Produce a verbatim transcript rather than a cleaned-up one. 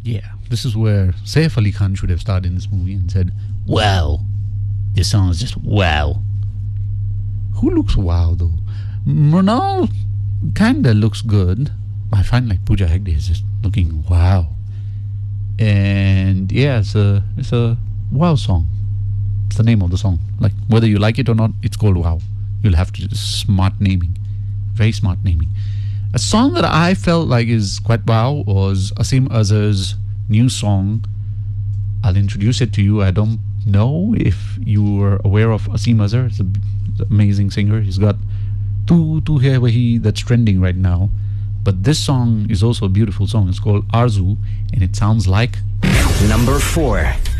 Yeah, this is where Saif Ali Khan should have starred in this movie and said, "Wow, this song is just wow." Who looks wow though? Mrinal kinda looks good. I find like Pooja Hegde is just looking wow. And yeah, it's a it's a wow song. It's the name of the song. Like whether you like it or not, it's called wow. You'll have to just smart naming, very smart naming. A song that I felt like is quite wow was Asim Azhar's new song. I'll introduce it to you. I don't know if you were aware of Asim Azhar. It's an amazing singer. He's got Tu Tu Hai Wahi that's trending right now. But this song is also a beautiful song. It's called Arzu, and it sounds like number four.